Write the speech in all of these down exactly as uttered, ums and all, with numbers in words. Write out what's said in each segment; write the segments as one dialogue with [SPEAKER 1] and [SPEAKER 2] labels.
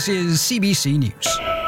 [SPEAKER 1] This is C B C News.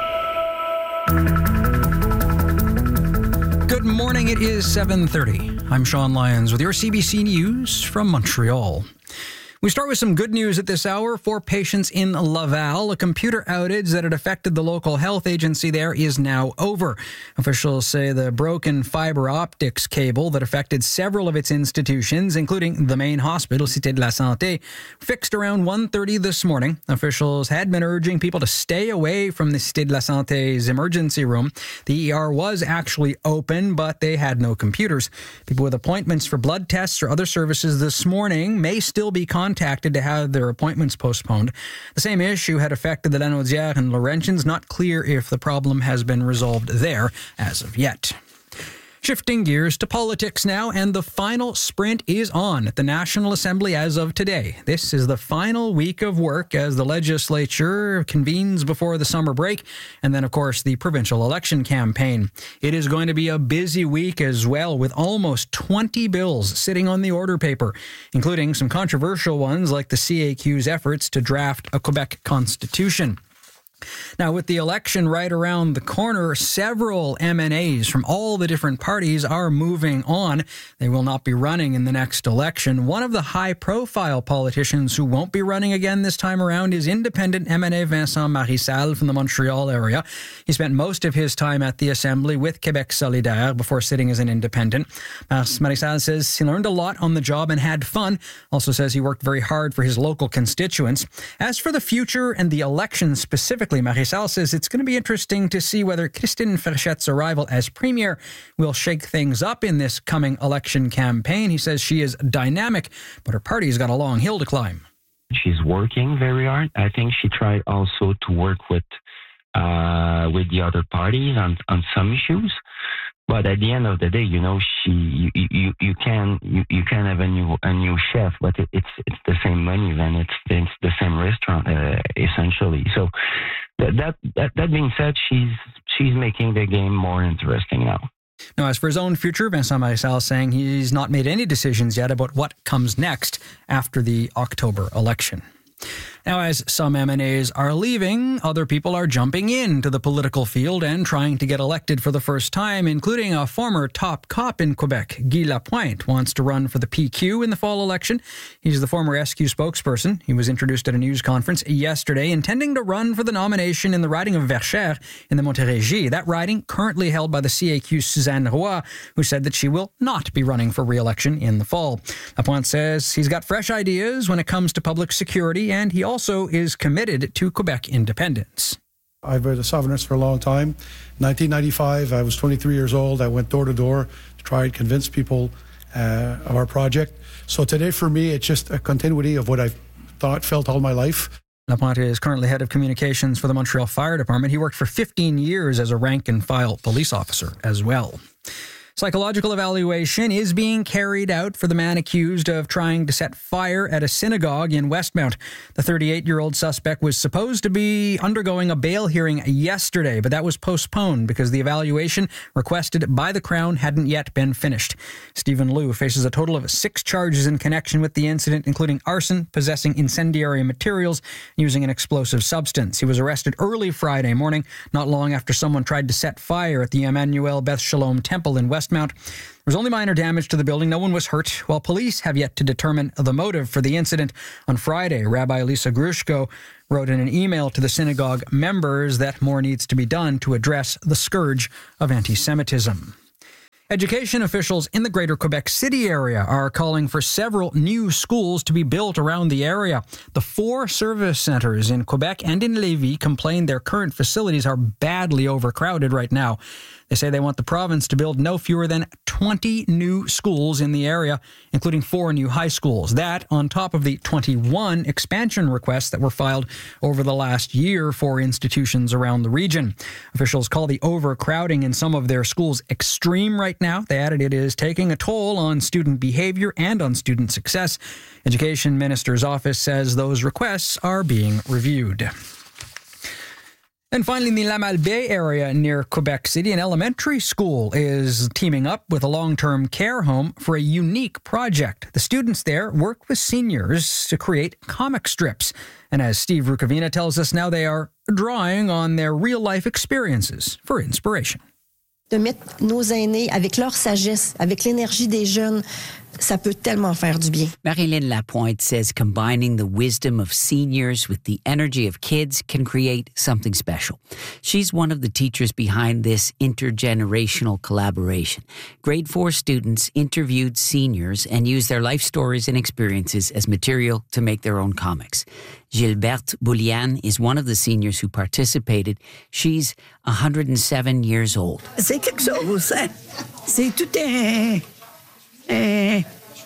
[SPEAKER 1] Good morning, it is seven thirty. I'm Sean Lyons with your C B C News from Montreal. We start with some good news at this hour for patients in Laval. A computer outage that had affected the local health agency there is now over. Officials say the broken fiber optics cable that affected several of its institutions, including the main hospital, Cité de la Santé, fixed around one thirty this morning. Officials had been urging people to stay away from the Cité de la Santé's emergency room. The E R was actually open, but they had no computers. People with appointments for blood tests or other services this morning may still be contacted contacted to have their appointments postponed. The same issue had affected the Lanaudière and Laurentians. Not clear if the problem has been resolved there as of yet. Shifting gears to politics now, and the final sprint is on at the National Assembly as of today. This is the final week of work as the legislature convenes before the summer break, and then, of course, the provincial election campaign. It is going to be a busy week as well, with almost twenty bills sitting on the order paper, including some controversial ones like the C A Q's efforts to draft a Quebec constitution. Now, with the election right around the corner, several M N As from all the different parties are moving on. They will not be running in the next election. One of the high-profile politicians who won't be running again this time around is independent M N A Vincent Marissal from the Montreal area. He spent most of his time at the Assembly with Québec solidaire before sitting as an independent. Marissal says he learned a lot on the job and had fun. Also says he worked very hard for his local constituents. As for the future and the election specifically, Marissal says it's going to be interesting to see whether Christine Frechette's arrival as premier will shake things up in this coming election campaign. He says she is dynamic, but her party's got a long hill to climb.
[SPEAKER 2] She's working very hard. I think she tried also to work with uh, with the other parties on, on some issues. But at the end of the day, you know, she you you, you can you, you can have a new a new chef, but it, it's it's the same money, then it's it's the same restaurant uh, essentially. So that, that that that being said, she's she's making the game more interesting now.
[SPEAKER 1] Now, as for his own future, Vincent Marissal is saying he's not made any decisions yet about what comes next after the October election. Now, as some M N As are leaving, other people are jumping into the political field and trying to get elected for the first time, including a former top cop in Quebec. Guy Lapointe wants to run for the P Q in the fall election. He's the former S Q spokesperson. He was introduced at a news conference yesterday, intending to run for the nomination in the riding of Verchères in the Montérégie. That riding currently held by the C A Q's Suzanne Roy, who said that she will not be running for re-election in the fall. Lapointe says he's got fresh ideas when it comes to public security, and he also is committed to Quebec independence.
[SPEAKER 3] I've been a sovereignist for a long time. nineteen ninety-five, I was twenty-three years old. I went door to door to try and convince people uh, of our project. So today for me, it's just a continuity of what I've thought, felt all my life.
[SPEAKER 1] Lapointe is currently head of communications for the Montreal Fire Department. He worked for fifteen years as a rank-and-file police officer as well. Psychological evaluation is being carried out for the man accused of trying to set fire at a synagogue in Westmount. The thirty-eight-year-old suspect was supposed to be undergoing a bail hearing yesterday, but that was postponed because the evaluation requested by the Crown hadn't yet been finished. Stephen Liu faces a total of six charges in connection with the incident, including arson, possessing incendiary materials, using an explosive substance. He was arrested early Friday morning, not long after someone tried to set fire at the Emmanuel Beth Shalom Temple in Westmount. There was only minor damage to the building. No one was hurt, while police have yet to determine the motive for the incident. On Friday, Rabbi Lisa Grushko wrote in an email to the synagogue members that more needs to be done to address the scourge of anti-Semitism. Education officials in the Greater Quebec City area are calling for several new schools to be built around the area. The four service centres in Quebec and in Lévis complain their current facilities are badly overcrowded right now. They say they want the province to build no fewer than twenty new schools in the area, including four new high schools. That on top of the twenty-one expansion requests that were filed over the last year for institutions around the region. Officials call the overcrowding in some of their schools extreme right now. They added it is taking a toll on student behavior and on student success. Education Minister's office says those requests are being reviewed. And finally, in the Lamalbaie area near Quebec City, an elementary school is teaming up with a long-term care home for a unique project. The students there work with seniors to create comic strips. And as Steve Rukavina tells us now, they are drawing on their real-life experiences for inspiration.
[SPEAKER 4] De mettre nos aînés avec leur sagesse, avec l'énergie des jeunes, ça peut tellement faire du bien.
[SPEAKER 5] Marilyn Lapointe says combining the wisdom of seniors with the energy of kids can create something special. She's one of the teachers behind this intergenerational collaboration. Grade four students interviewed seniors and used their life stories and experiences as material to make their own comics. Gilberte Boulian is one of the seniors who participated. She's one hundred seven years old.
[SPEAKER 6] C'est quelque chose. C'est tout un... Uh,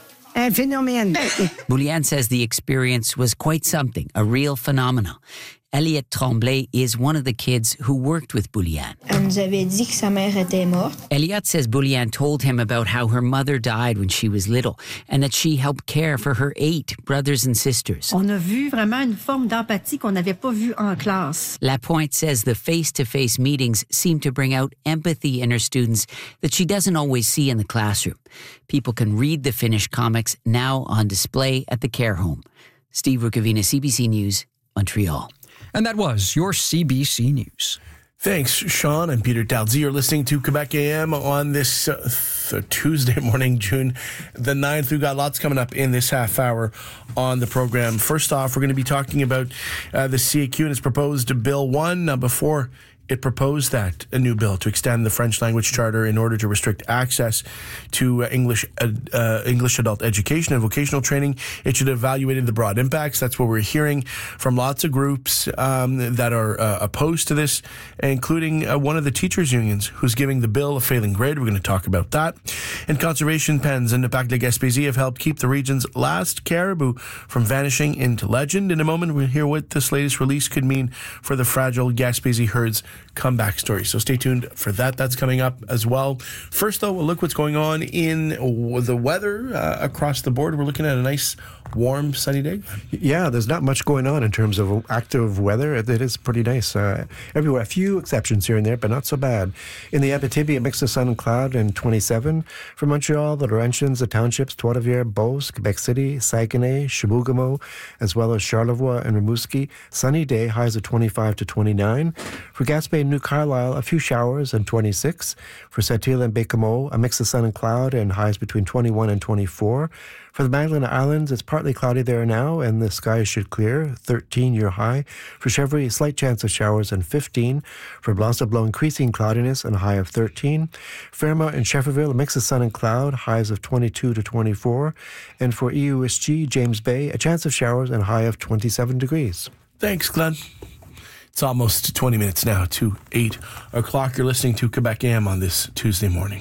[SPEAKER 6] un phénomène.
[SPEAKER 5] Boulian says the experience was quite something, a real phenomenon. Elliot Tremblay is one of the kids who worked with Boulian.
[SPEAKER 7] Elle nous avait dit que sa mère était morte.
[SPEAKER 5] Elliot says Boulian told him about how her mother died when she was little and that she helped care for her eight brothers and sisters.
[SPEAKER 8] On a vu vraiment une forme d'empathie qu'on n'avait pas vue en classe.
[SPEAKER 5] Lapointe says the face-to-face meetings seem to bring out empathy in her students that she doesn't always see in the classroom. People can read the finished comics now on display at the care home. Steve Rukavina, C B C News, Montreal.
[SPEAKER 1] And that was your C B C News.
[SPEAKER 9] Thanks, Sean. I'm Peter Dalzy. You're listening to Quebec A M on this uh, th- Tuesday morning, June the ninth. We've got lots coming up in this half hour on the program. First off, we're going to be talking about uh, the C A Q and its proposed Bill one. Now, before it proposed that, a new bill to extend the French language charter in order to restrict access to uh, English uh, uh, English adult education and vocational training. It should have evaluated the broad impacts. That's what we're hearing from lots of groups um, that are uh, opposed to this, including uh, one of the teachers' unions who's giving the bill a failing grade. We're going to talk about that. And conservation pens in the Parc de Gaspésie have helped keep the region's last caribou from vanishing into legend. In a moment, we'll hear what this latest release could mean for the fragile Gaspésie herd's comeback story. So stay tuned for that. That's coming up as well. First, though, we'll look what's going on in the weather uh, across the board. We're looking at a nice, warm, sunny day.
[SPEAKER 10] Yeah, there's not much going on in terms of active weather. It, it is pretty nice uh, everywhere. A few exceptions here and there, but not so bad. In the Abitibi, a mix of sun and cloud and twenty-seven. For Montreal, the Laurentians, the townships, Trois-Rivières, Beauce, Quebec City, Saguenay, Chibougamau, as well as Charlevoix and Rimouski. Sunny day, highs of twenty-five to twenty-nine. For Gaspé and New Carlisle, a few showers and twenty-six. For Sept-Îles and Baie-Comeau, a mix of sun and cloud and highs between twenty-one and twenty-four. For the Magdalena Islands, it's partly cloudy there now, and the sky should clear, thirteen year high. For Chevreuil, a slight chance of showers, and fifteen. For Blanc-Sablon, increasing cloudiness, and a high of thirteen. Fairmont and Shefferville, a mix of sun and cloud, highs of twenty-two to twenty-four. And for E U S G, James Bay, a chance of showers, and a high of twenty-seven degrees.
[SPEAKER 9] Thanks, Glenn. It's almost twenty minutes now to eight o'clock. You're listening to Quebec A M on this Tuesday morning.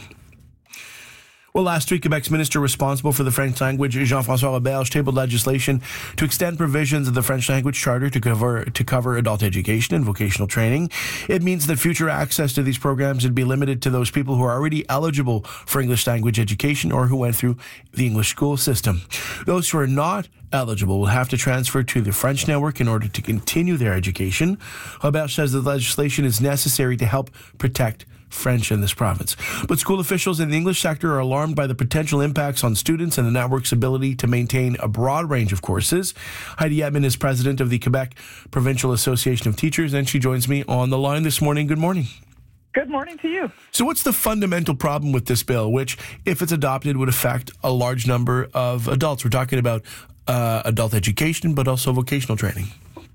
[SPEAKER 9] Well, last week, Quebec's minister responsible for the French language, Jean-François Roberge, tabled legislation to extend provisions of the French language charter to cover to cover adult education and vocational training. It means that future access to these programs would be limited to those people who are already eligible for English language education or who went through the English school system. Those who are not eligible will have to transfer to the French network in order to continue their education. Roberge says the legislation is necessary to help protect French in this province. But school officials in the English sector are alarmed by the potential impacts on students and the network's ability to maintain a broad range of courses. Heidi Edmond is president of the Quebec Provincial Association of Teachers, and she joins me on the line this morning. Good morning.
[SPEAKER 11] Good morning to you.
[SPEAKER 9] So what's the fundamental problem with this bill, which, if it's adopted, would affect a large number of adults? We're talking about uh, adult education, but also vocational training.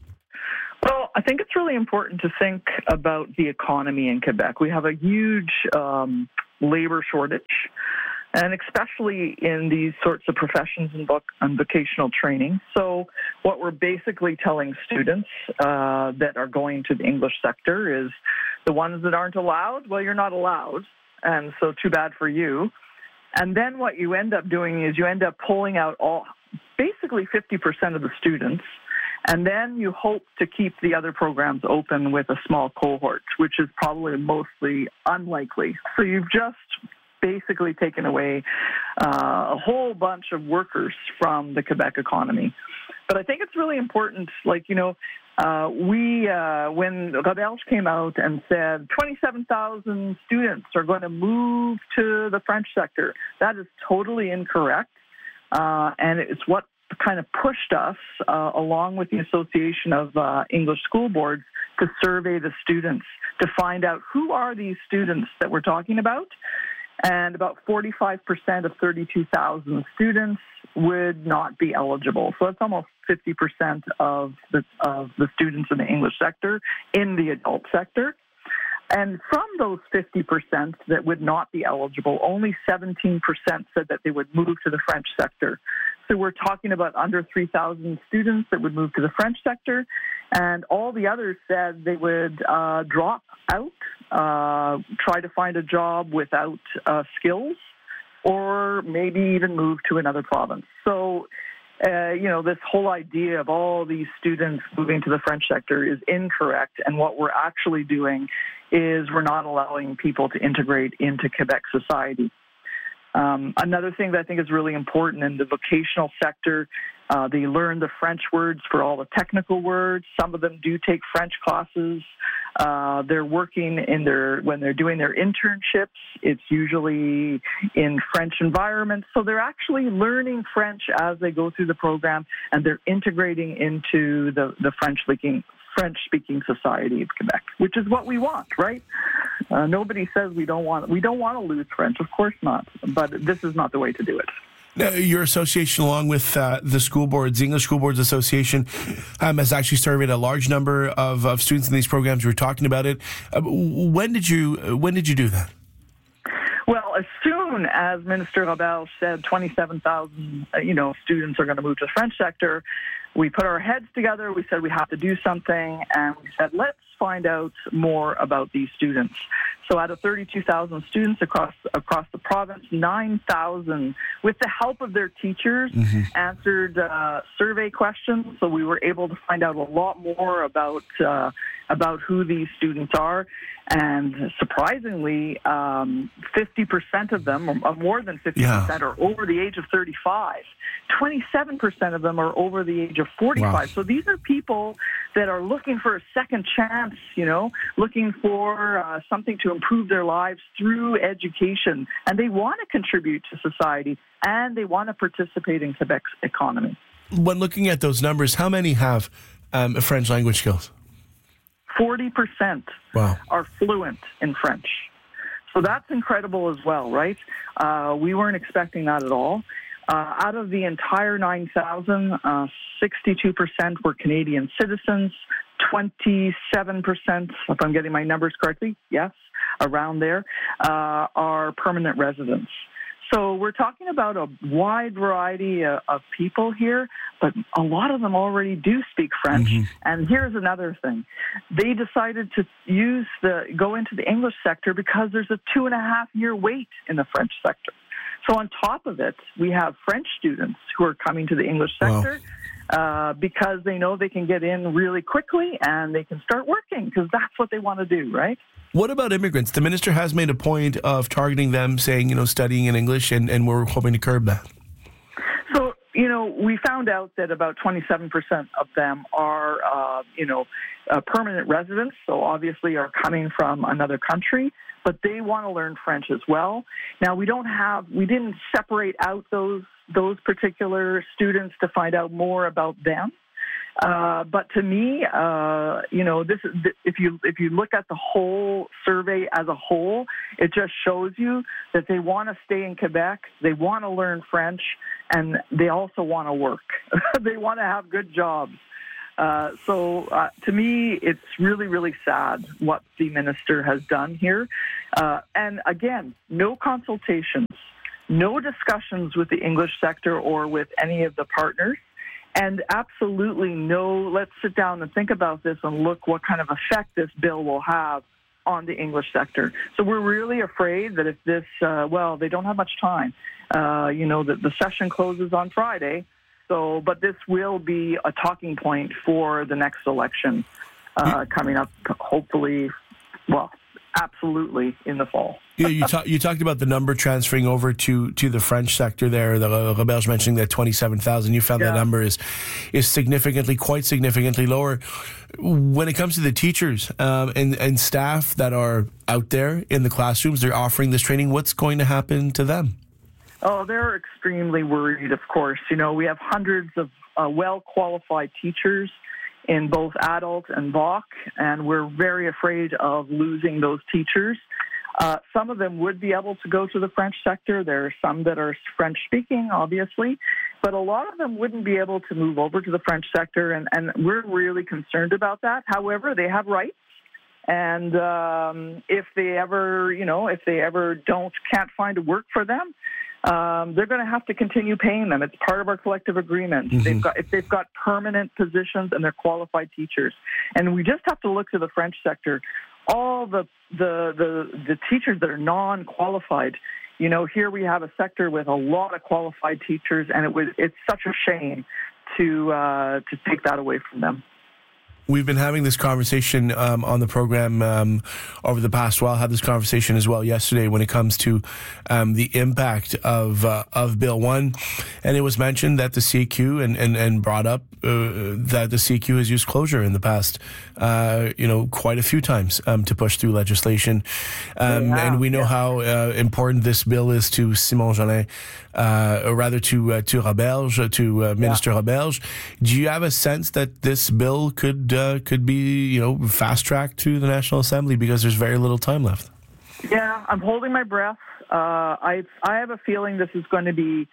[SPEAKER 11] Well, I think it's really important to think about the economy in Quebec. We have a huge um, labor shortage, and especially in these sorts of professions and, voc- and vocational training. So what we're basically telling students uh, that are going to the English sector is the ones that aren't allowed, well, you're not allowed, and so too bad for you. And then what you end up doing is you end up pulling out all, basically fifty percent of the students, and then you hope to keep the other programs open with a small cohort, which is probably mostly unlikely. So you've just basically taken away uh, a whole bunch of workers from the Quebec economy. But I think it's really important, like, you know, uh, we, uh, when Roberge came out and said twenty-seven thousand students are going to move to the French sector, that is totally incorrect. Uh, and it's what kind of pushed us, uh, along with the Association of uh, English School Boards, to survey the students, to find out who are these students that we're talking about. And about forty-five percent of thirty-two thousand students would not be eligible. So that's almost fifty percent of the, of the students in the English sector, in the adult sector. And from those fifty percent that would not be eligible, only seventeen percent said that they would move to the French sector. So we're talking about under three thousand students that would move to the French sector, and all the others said they would uh, drop out, uh, try to find a job without uh, skills, or maybe even move to another province. So, uh, you know, this whole idea of all these students moving to the French sector is incorrect, and what we're actually doing is we're not allowing people to integrate into Quebec society. Um, another thing that I think is really important in the vocational sector, uh, they learn the French words for all the technical words. Some of them do take French classes. Uh, they're working in their, when they're doing their internships, it's usually in French environments. So they're actually learning French as they go through the program, and they're integrating into the, the French-speaking French-speaking society of Quebec, which is what we want, right? Uh, nobody says we don't want we don't want to lose French, of course not. But this is not the way to do it.
[SPEAKER 9] Now, your association, along with uh, the school boards, the English School Boards Association, um, has actually surveyed a large number of, of students in these programs. You were talking about it. Uh, when did you when did you do that?
[SPEAKER 11] Well, as soon as Minister Roberge said twenty-seven thousand, uh, you know, students are going to move to the French sector, we put our heads together. We said we have to do something, and we said let's find out more about these students. So out of thirty-two thousand students across across the province, nine thousand, with the help of their teachers, mm-hmm. answered uh, survey questions. So we were able to find out a lot more about uh, about who these students are. And surprisingly, um, fifty percent of them, or more than fifty percent, yeah. are over the age of thirty-five. twenty-seven percent of them are over the age of forty-five. Wow. So these are people that are looking for a second chance, you know, looking for uh, something to improve their lives through education. And they want to contribute to society, and they want to participate in Quebec's economy.
[SPEAKER 9] When looking at those numbers, how many have um, French language skills?
[SPEAKER 11] forty percent
[SPEAKER 9] wow.
[SPEAKER 11] are fluent in French. So that's incredible as well, right? Uh, we weren't expecting that at all. Uh, out of the entire nine thousand, uh, sixty-two percent were Canadian citizens, twenty-seven percent, if I'm getting my numbers correctly, yes, around there, uh, are permanent residents. So we're talking about a wide variety of, of people here, but a lot of them already do speak French. Mm-hmm. And here's another thing. They decided to use the go into the English sector because there's a two and a half year wait in the French sector. So on top of it, we have French students who are coming to the English sector wow. uh, because they know they can get in really quickly and they can start working because that's what they want to do, right?
[SPEAKER 9] What about immigrants? The minister has made a point of targeting them, saying, you know, studying in English, and, and we're hoping to curb that.
[SPEAKER 11] So, you know, we found out that about twenty-seven percent of them are, uh, you know, uh, permanent residents, so obviously are coming from another country, but they want to learn French as well. Now, we don't have, we didn't separate out those those particular students to find out more about them. Uh, but to me, uh, you know, this is, if you if you look at the whole survey as a whole, it just shows you that they want to stay in Quebec, they want to learn French, and they also want to work. They want to have good jobs. Uh, so uh, to me, it's really, really sad what the minister has done here. Uh, and again, no consultations, no discussions with the English sector or with any of the partners. And absolutely no, let's sit down and think about this and look what kind of effect this bill will have on the English sector. So we're really afraid that if this, uh, well, they don't have much time. Uh, you know, the, the session closes on Friday. So, but this will be a talking point for the next election uh, coming up, hopefully, well, absolutely in the fall.
[SPEAKER 9] Yeah, you, talk, you talked about the number transferring over to, to the French sector there. The Roberge mentioning that twenty-seven thousand. You found yeah. that number is is significantly, quite significantly lower. When it comes to the teachers um, and, and staff that are out there in the classrooms, they're offering this training, what's going to happen to them?
[SPEAKER 11] Oh, they're extremely worried, of course. You know, we have hundreds of uh, well-qualified teachers in both adult and V O C, and we're very afraid of losing those teachers. Uh, some of them would be able to go to the French sector. There are some that are French-speaking, obviously, but a lot of them wouldn't be able to move over to the French sector, and, and we're really concerned about that. However, they have rights, and um, if they ever, you know, if they ever don't, can't find a work for them, Um, they're going to have to continue paying them. It's part of our collective agreement. Mm-hmm. They've got, if they've got permanent positions and they're qualified teachers, and we just have to look to the French sector. All the the the, the teachers that are non-qualified, you know, here we have a sector with a lot of qualified teachers, and it was it's such a shame to uh, to take that away from them.
[SPEAKER 9] We've been having this conversation um, on the program um, over the past while. I had this conversation as well yesterday when it comes to um, the impact of uh, of Bill one. And it was mentioned that the C A Q and, and, and brought up uh, that the C A Q has used closure in the past, uh, you know, quite a few times um, to push through legislation. Um, yeah, and we know yeah. how uh, important this bill is to Simon Jolin, uh, or rather to, uh, to Roberge, to uh, Minister yeah. Roberge. Do you have a sense that this bill could Uh, could be, you know, fast-tracked to the National Assembly because there's very little time left?
[SPEAKER 11] Yeah, I'm holding my breath. Uh, I I have a feeling this is going to be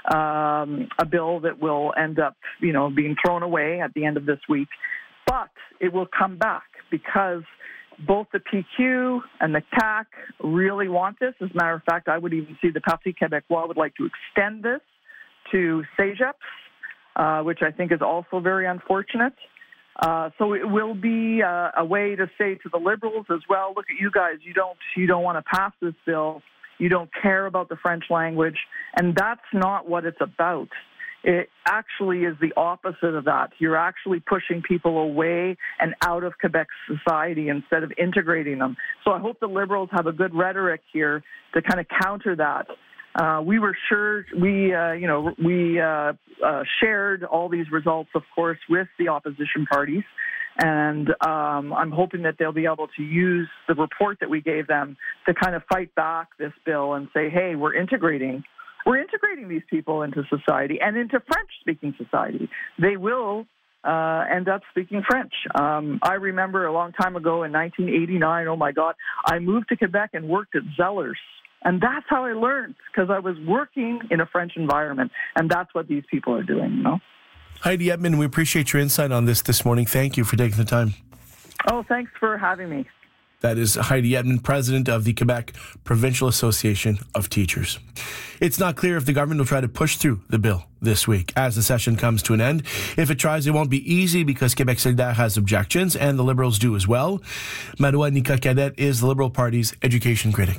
[SPEAKER 11] um, a bill that will end up, you know, being thrown away at the end of this week. But it will come back because both the P Q and the C A Q really want this. As a matter of fact, I would even see the Parti Québécois would like to extend this to Cégeps, uh, which I think is also very unfortunate. Uh, so it will be uh, a way to say to the Liberals as well, look at you guys, you don't you don't want to pass this bill, you don't care about the French language, and that's not what it's about. It actually is the opposite of that. You're actually pushing people away and out of Quebec's society instead of integrating them. So I hope the Liberals have a good rhetoric here to kind of counter that. Uh, we were sure we, uh, you know, we uh, uh, shared all these results, of course, with the opposition parties, and um, I'm hoping that they'll be able to use the report that we gave them to kind of fight back this bill and say, hey, we're integrating, we're integrating these people into society and into French-speaking society. They will uh, end up speaking French. Um, I remember a long time ago in nineteen eighty-nine, oh my God, I moved to Quebec and worked at Zellers. And that's how I learned, because I was working in a French environment. And that's what these people are doing, you know?
[SPEAKER 9] Heidi Etman, we appreciate your insight on this this morning. Thank you for taking the time.
[SPEAKER 11] Oh, thanks for having me.
[SPEAKER 9] That is Heidi Etman, president of the Quebec Provincial Association of Teachers. It's not clear if the government will try to push through the bill this week as the session comes to an end. If it tries, it won't be easy because Quebec Solidaire has objections and the Liberals do as well. Marois Nicolet-Cadet is the Liberal Party's education critic.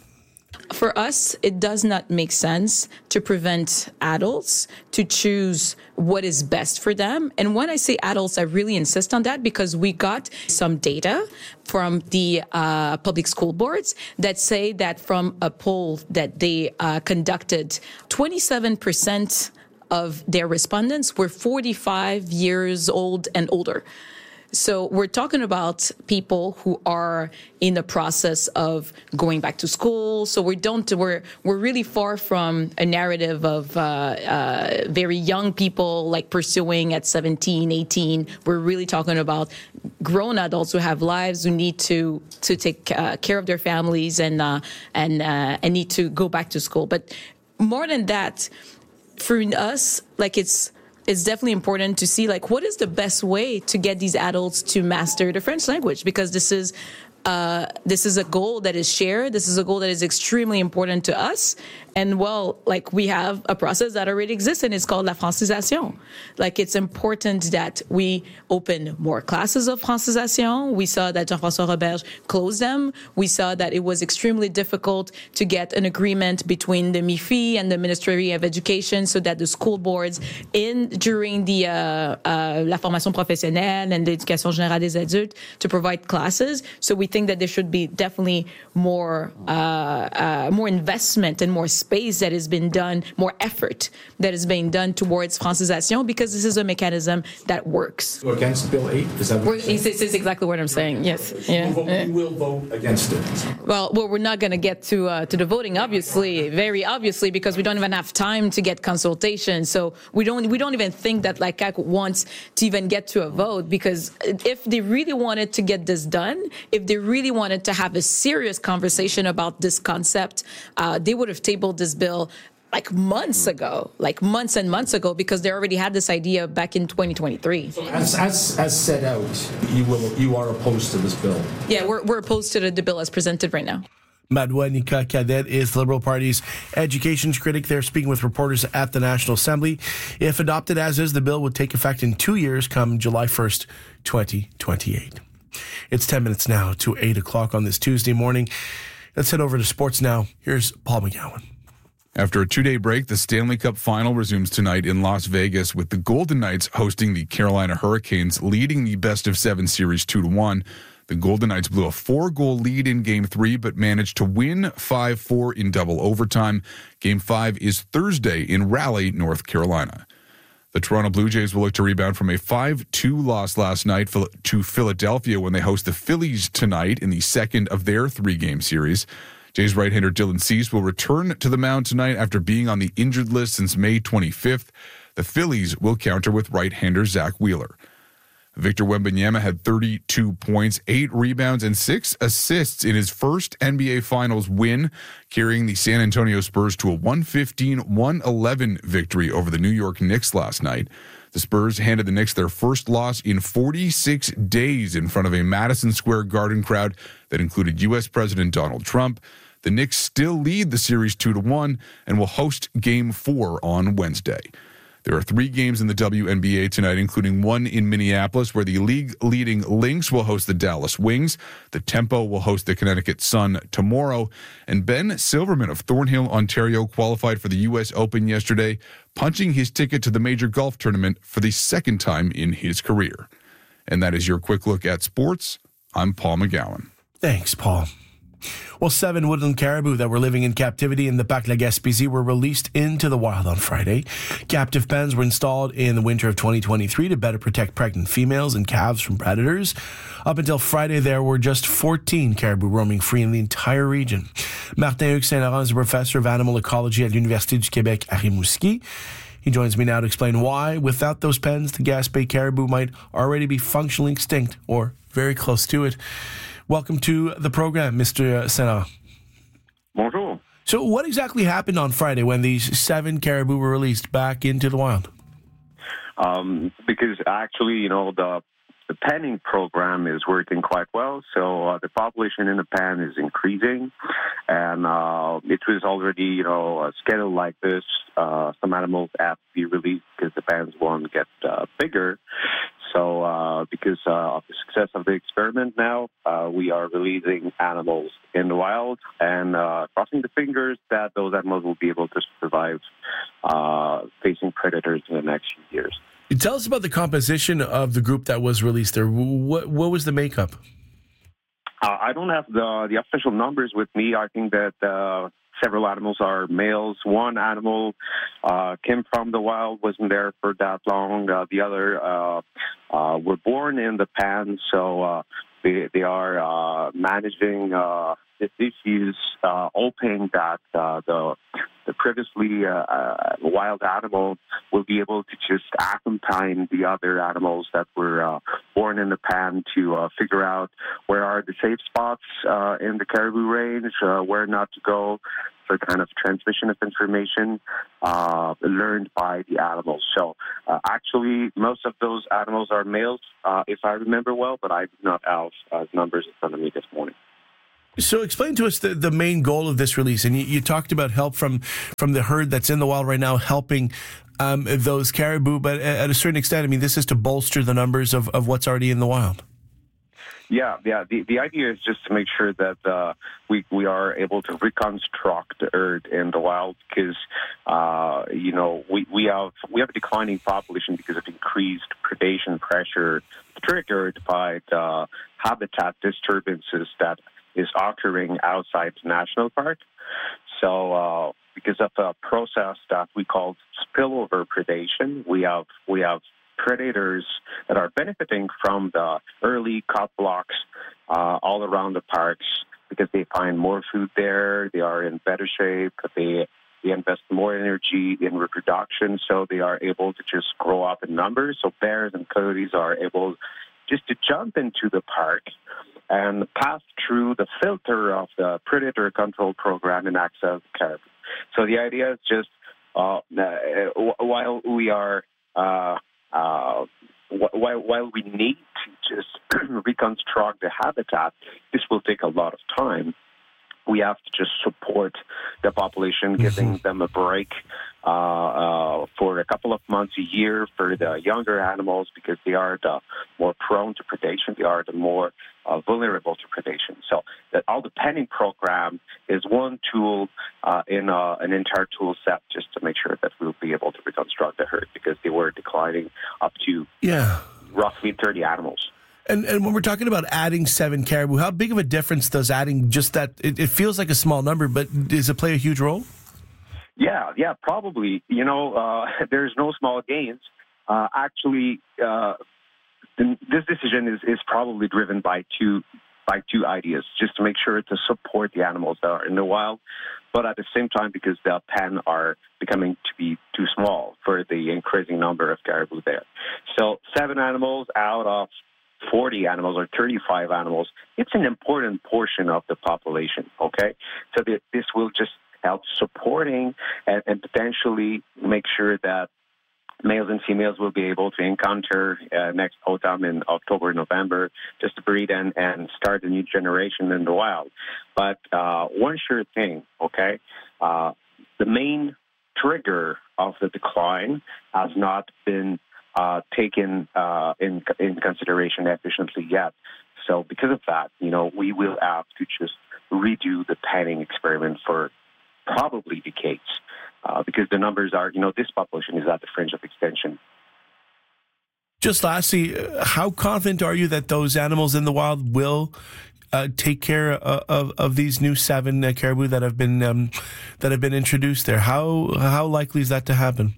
[SPEAKER 12] For us, it does not make sense to prevent adults to choose what is best for them. And when I say adults, I really insist on that because we got some data from the uh, public school boards that say that from a poll that they uh, conducted, twenty-seven percent of their respondents were forty-five years old and older. So we're talking about people who are in the process of going back to school. So we don't, we're, we're really far from a narrative of uh, uh, very young people like pursuing at seventeen, eighteen. We're really talking about grown adults who have lives, who need to, to take uh, care of their families and, uh, and, uh, and need to go back to school. But more than that, for us, like it's, it's definitely important to see, like, what is the best way to get these adults to master the French language? Because this is uh, this is a goal that is shared. This is a goal that is extremely important to us. And well, like we have a process that already exists and it's called la francisation. Like it's important that we open more classes of francisation. We saw that Jean-François Roberge closed them. We saw that it was extremely difficult to get an agreement between the M I F I and the Ministry of Education so that the school boards in during the uh, uh, la formation professionnelle and the éducation générale des adultes to provide classes. So we think that there should be definitely more uh, uh, more investment and more space that has been done, more effort that is being done towards francisation because this is a mechanism that works.
[SPEAKER 13] So against Bill eight? Is that what you're saying?
[SPEAKER 12] This is exactly what I'm saying, yes. Yeah.
[SPEAKER 13] You, vote, you will vote against it?
[SPEAKER 12] Well, well we're not going to get to uh, to the voting, obviously, very obviously, because we don't even have time to get consultation. So we don't we don't even think that like C A Q wants to even get to a vote, because if they really wanted to get this done, if they really wanted to have a serious conversation about this concept, uh, they would have tabled this bill like months ago, like months and months ago, because they already had this idea back in twenty twenty-three.
[SPEAKER 13] So as, as, as set out, you will you are opposed to this bill?
[SPEAKER 12] Yeah, we're, we're opposed to the, the bill as presented right now.
[SPEAKER 9] Madhouanika Cadet is the Liberal Party's education critic. They're speaking with reporters at the National Assembly. If adopted as is, the bill would take effect in two years come July first, twenty twenty-eight. It's ten minutes now to eight o'clock on this Tuesday morning. Let's head over to sports now. Here's Paul McGowan.
[SPEAKER 14] After a two-day break, the Stanley Cup Final resumes tonight in Las Vegas with the Golden Knights hosting the Carolina Hurricanes, leading the best-of-seven series two to one. The Golden Knights blew a four-goal lead in Game three, but managed to win five four in double overtime. Game five is Thursday in Raleigh, North Carolina. The Toronto Blue Jays will look to rebound from a five two loss last night to Philadelphia when they host the Phillies tonight in the second of their three-game series. Jays right-hander Dylan Cease will return to the mound tonight after being on the injured list since May twenty-fifth. The Phillies will counter with right-hander Zach Wheeler. Victor Wembanyama had thirty-two points, eight rebounds, and six assists in his first N B A Finals win, carrying the San Antonio Spurs to a one fifteen to one eleven victory over the New York Knicks last night. The Spurs handed the Knicks their first loss in forty-six days in front of a Madison Square Garden crowd that included U S President Donald Trump. The Knicks still lead the series two to one and will host Game four on Wednesday. There are three games in the W N B A tonight, including one in Minneapolis, where the league-leading Lynx will host the Dallas Wings. The Tempo will host the Connecticut Sun tomorrow. And Ben Silverman of Thornhill, Ontario, qualified for the U S Open yesterday, punching his ticket to the major golf tournament for the second time in his career. And that is your quick look at sports. I'm Paul McGowan.
[SPEAKER 9] Thanks, Paul. Well, seven woodland caribou that were living in captivity in the Parc-la-Gaspésie were released into the wild on Friday. Captive pens were installed in the winter of twenty twenty-three to better protect pregnant females and calves from predators. Up until Friday, there were just fourteen caribou roaming free in the entire region. Martin-Hugues Saint-Laurent is a professor of animal ecology at l'Université du Québec à Rimouski. He joins me now to explain why, without those pens, the Gaspé caribou might already be functionally extinct or very close to it. Welcome to the program, Mister Saint-Laurent.
[SPEAKER 15] Bonjour.
[SPEAKER 9] So what exactly happened on Friday when these seven caribou were released back into the wild?
[SPEAKER 15] Um, because actually, you know, the the penning program is working quite well. So uh, the population in the pen is increasing. And uh, it was already, you know, a schedule like this. Uh, some animals have to be released because the pens won't get uh, bigger. So uh, because uh, of the success of the experiment now, uh, we are releasing animals in the wild and uh, crossing the fingers that those animals will be able to survive uh, facing predators in the next few years.
[SPEAKER 9] Tell us about the composition of the group that was released there. What, what was the makeup?
[SPEAKER 15] Uh, I don't have the, the official numbers with me. I think that uh, several animals are males. One animal uh, came from the wild, wasn't there for that long. Uh, the other uh, uh, were born in the pen, so uh, they, they are uh, managing uh, this issues, uh, hoping that uh, the the previously uh, uh, wild animal will be able to just accompany the other animals that were uh, born in the pen to uh, figure out where are the safe spots uh, in the caribou range, uh, where not to go, for kind of transmission of information uh, learned by the animals. So uh, actually, most of those animals are males, uh, if I remember well, but I do not have uh, numbers in front of me this morning.
[SPEAKER 9] So explain to us the, the main goal of this release. And you, you talked about help from, from the herd that's in the wild right now, helping um, those caribou. But at a certain extent, I mean, this is to bolster the numbers of, of what's already in the wild.
[SPEAKER 15] Yeah, yeah. The the idea is just to make sure that uh, we we are able to reconstruct the herd in the wild because uh, you know we, we have we have a declining population because of increased predation pressure triggered by the habitat disturbances that is occurring outside the national park. So uh, because of a process that we call spillover predation, we have we have predators that are benefiting from the early cut blocks uh, all around the parks because they find more food there, they are in better shape, they, they invest more energy in reproduction, so they are able to just grow up in numbers. So bears and coyotes are able just to jump into the park and pass through the filter of the predator control program and access caribou. So the idea is just uh, while we are uh, Uh, while, while we need to just reconstruct the habitat, this will take a lot of time. We have to just support the population, giving mm-hmm. them a break uh, uh, for a couple of months a year for the younger animals because they are the more prone to predation. They are the more uh, vulnerable to predation. So that all the penning program is one tool uh, in uh, an entire tool set just to make sure that we'll be able to reconstruct the herd because they were declining up to
[SPEAKER 9] yeah.
[SPEAKER 15] roughly thirty animals.
[SPEAKER 9] And and when we're talking about adding seven caribou, how big of a difference does adding just that? It, it feels like a small number, but does it play a huge role?
[SPEAKER 15] Yeah, yeah, probably. You know, uh, there's no small gains. Uh, actually, uh, this decision is, is probably driven by two by two ideas, just to make sure to support the animals that are in the wild, but at the same time because the pen are becoming to be too small for the increasing number of caribou there. So seven animals out of forty animals or thirty-five animals, it's an important portion of the population, okay? So that this will just help supporting and, and potentially make sure that males and females will be able to encounter uh, next autumn in October, November, just to breed and, and start a new generation in the wild. But uh, one sure thing, okay, uh, the main trigger of the decline has not been Uh, taken uh, in in consideration efficiently yet. So because of that, you know, we will have to just redo the penning experiment for probably decades uh, because the numbers are, you know, this population is at the fringe of extinction.
[SPEAKER 9] Just lastly, how confident are you that those animals in the wild will uh, take care of, of, of these new seven uh, caribou that have been um, that have been introduced there? How how likely is that to happen?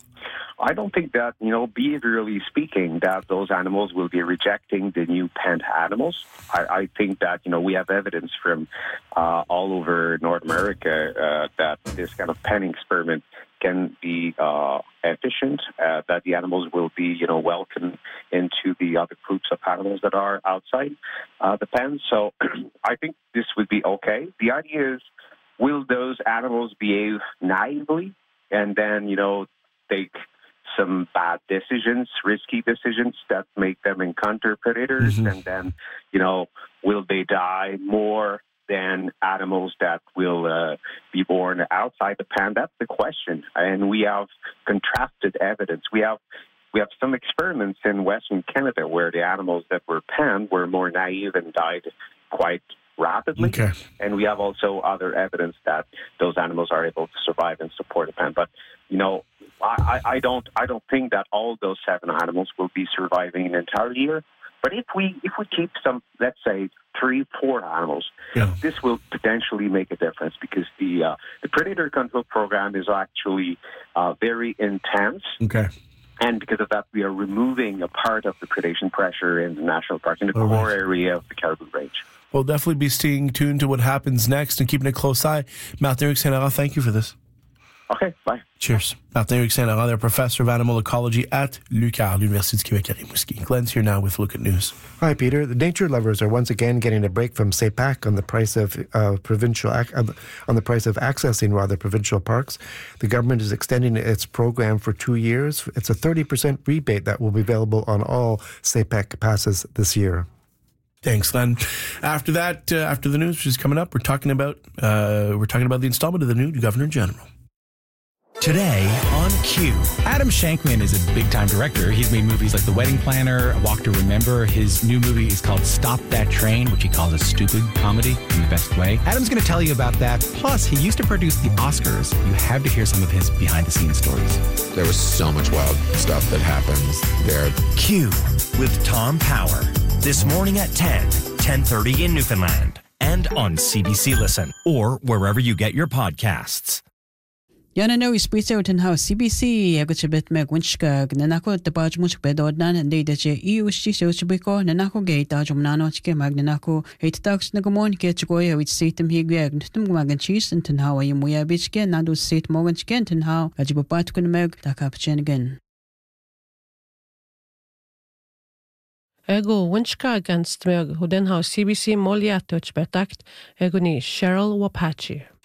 [SPEAKER 15] I don't think that, you know, behaviorally speaking, that those animals will be rejecting the new penned animals. I, I think that, you know, we have evidence from uh, all over North America uh, that this kind of penning experiment can be uh, efficient, uh, that the animals will be, you know, welcomed into the other groups of animals that are outside uh, the pen. So I think this would be okay. The idea is, will those animals behave naively and then, you know, take some bad decisions, risky decisions that make them encounter predators, mm-hmm. and then, you know, will they die more than animals that will uh, be born outside the pen? That's the question. And we have contrasted evidence. We have we have some experiments in Western Canada where the animals that were penned were more naive and died quite rapidly.
[SPEAKER 9] Okay.
[SPEAKER 15] And we have also other evidence that those animals are able to survive and support a pen. But, you know, I, I don't I don't think that all those seven animals will be surviving an entire year. But if we if we keep some, let's say, three, four animals,
[SPEAKER 9] yeah.
[SPEAKER 15] this will potentially make a difference because the uh, the predator control program is actually uh, very intense.
[SPEAKER 9] Okay.
[SPEAKER 15] And because of that, we are removing a part of the predation pressure in the national park, in the
[SPEAKER 9] all
[SPEAKER 15] core
[SPEAKER 9] right.
[SPEAKER 15] area of the caribou range.
[SPEAKER 9] We'll definitely be staying tuned to what happens next and keeping a close eye. Martin-Éric Saint-Laurent, thank you for this.
[SPEAKER 15] Okay, bye.
[SPEAKER 9] Cheers. Martin-Éric Saint-Laurent, they're professor of animal ecology at l'UQAR, l'Université du Québec à Rimouski. Glenn's here now with Look at News.
[SPEAKER 10] Hi, Peter. The nature lovers are once again getting a break from C E P A C on the price of uh, provincial ac- uh, on the price of accessing rather provincial parks. The government is extending its program for two years. It's a thirty percent rebate that will be available on all C E P A C passes this year.
[SPEAKER 9] Thanks, Glenn. After that, uh, after the news, which is coming up, we're talking about uh, we're talking about the installment of the new Governor General.
[SPEAKER 16] Today on Q. Adam Shankman is a big-time director. He's made movies like The Wedding Planner, A Walk to Remember. His new movie is called Stop That Train, which he calls a stupid comedy in the best way. Adam's going to tell you about that. Plus, he used to produce the Oscars. You have to hear some of his behind-the-scenes stories.
[SPEAKER 17] There was so much wild stuff that happens there.
[SPEAKER 16] Q with Tom Power. This morning at ten, ten thirty in Newfoundland. And on C B C Listen or wherever you get your podcasts.
[SPEAKER 18] Yana no isprito ten house C B C agutbit meg winchka nanako the barge much bedodnan and they that E U shi so chibiko nanako gate ajumnano chike magnanako eight tax nagamon ketchoya which seat them higag tum magan cheese and ten how you muya bitchken nadu seat morgan chken ten how ajibupat kun meg takapchen again.
[SPEAKER 19] Ego winchka against meg who den house C B C moliatoch betakt ego ni Cheryl Wapachi.